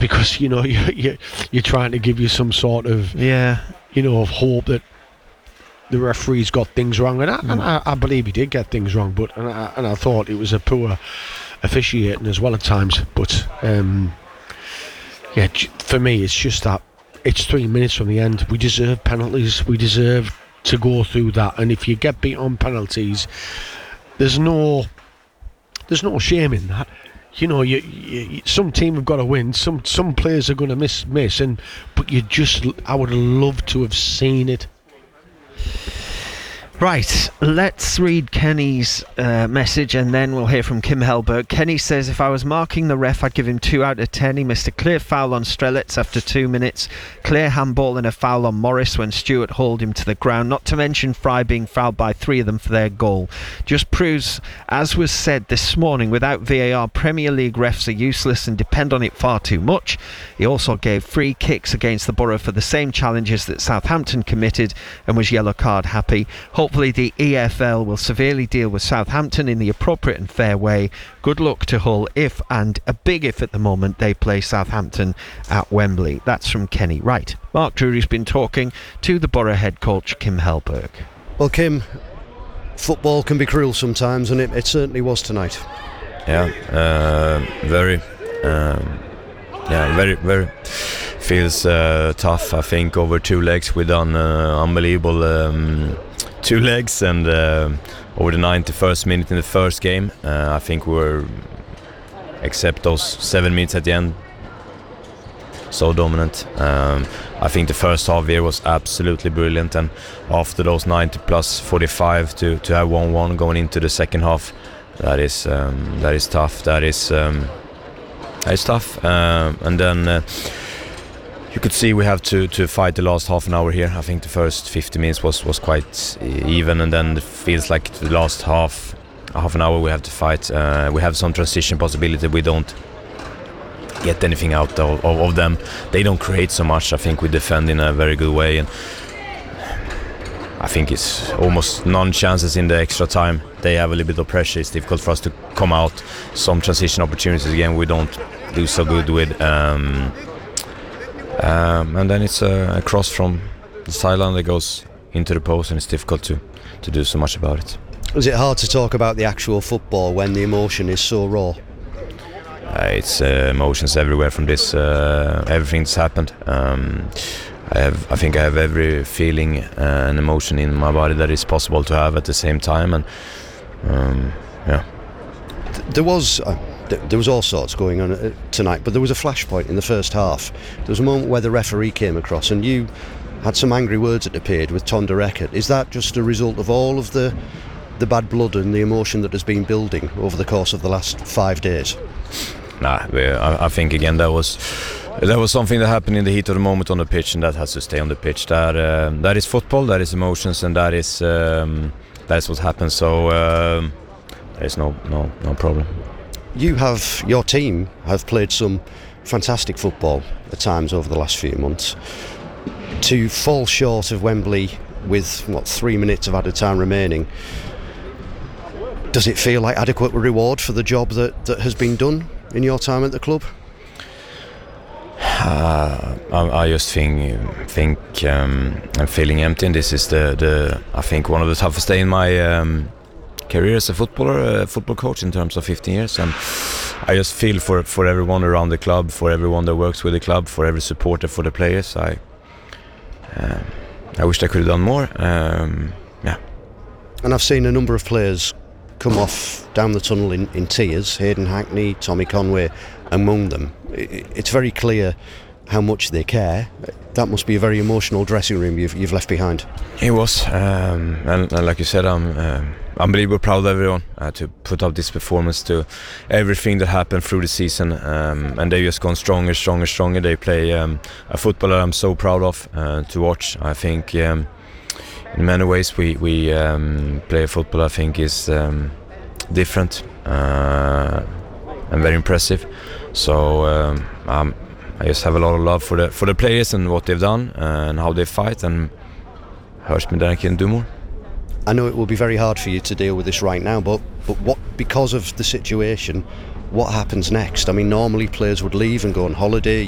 because you're trying to give you some sort of of hope that the referee's got things wrong, and I believe he did get things wrong, but I thought it was a poor officiating as well at times. But for me, it's just that it's 3 minutes from the end. We deserve penalties. We deserve to go through that, and if you get beat on penalties, there's no shame in that. Some team have got to win. Some players are going to miss, but I would love to have seen it. Right, let's read Kenny's message and then we'll hear from Kim Hellberg. Kenny says, if I was marking the ref, I'd give him 2 out of 10. He missed a clear foul on Strelitz after 2 minutes, clear handball and a foul on Morris when Stewart hauled him to the ground, not to mention Fry being fouled by 3 of them for their goal. Just proves, as was said this morning, without VAR, Premier League refs are useless and depend on it far too much. He also gave free kicks against the Borough for the same challenges that Southampton committed and was yellow card happy. Hopefully the EFL will severely deal with Southampton in the appropriate and fair way. Good luck to Hull if, and a big if at the moment, they play Southampton at Wembley. That's from Kenny. Right, Mark Drury's been talking to the Borough head coach Kim Hellberg. Well, Kim, football can be cruel sometimes, and it certainly was tonight. Very feels tough. I think over 2 legs we done unbelievable 2 legs, and over the 91st minute in the first game, I think we were, except those 7 minutes at the end, so dominant. I think the first half here was absolutely brilliant, and after those 90 plus 45 to have 1-1 going into the second half, that is tough. That is tough. And then you could see we have to fight the last half an hour here. I think the first 50 minutes was quite even, and then it feels like the last half an hour we have to fight. We have some transition possibility. We don't get anything out of them. They don't create so much. I think we defend in a very good way, and I think it's almost none chances in the extra time. They have a little bit of pressure. It's difficult for us to come out. Some transition opportunities again we don't do so good with. And then it's a cross from the sideline that goes into the post, and it's difficult to do so much about it. Is it hard to talk about the actual football when the emotion is so raw? It's emotions everywhere from this, everything that's happened. I think I have every feeling and emotion in my body that is possible to have at the same time, and There was all sorts going on tonight, but there was a flashpoint in the first half. There was a moment where the referee came across and you had some angry words, it appeared, with Tonda Eckert. Is that just a result of all of the bad blood and the emotion that has been building over the course of the last 5 days? I think again that was something that happened in the heat of the moment on the pitch, and that has to stay on the pitch. That is football, that is emotions, and that is what happens. So there is no problem. Your team have played some fantastic football at times over the last few months. To fall short of Wembley with 3 minutes of added time remaining, does it feel like adequate reward for the job that has been done in your time at the club? I just think I'm feeling empty, and this is I think one of the toughest days in my career as a football coach in terms of 15 years, and I just feel for everyone around the club, for everyone that works with the club, for every supporter, for the players. I wish I could have done more. And I've seen a number of players come off down the tunnel in tears. Hayden Hackney, Tommy Conway among them. It's very clear how much they care. That must be a very emotional dressing room you've left behind. It was, and like you said, I'm unbelievably proud of everyone to put up this performance, to everything that happened through the season, and they've just gone stronger. They play a football that I'm so proud of to watch. I think in many ways we play a football I think is different and very impressive. So I just have a lot of love for the players and what they've done and how they fight, and hurts me that I can do more. I know it will be very hard for you to deal with this right now, but what, because of the situation, what happens next? I mean, normally players would leave and go on holiday.